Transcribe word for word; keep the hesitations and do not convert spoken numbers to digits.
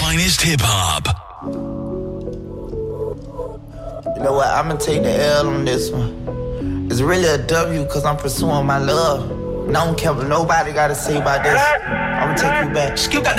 finest hip-hop. You know what? I'm gonna take the L on this one. It's really a W because I'm pursuing my love. And I don't care what nobody gotta say about this. I'm gonna take you back. Skip got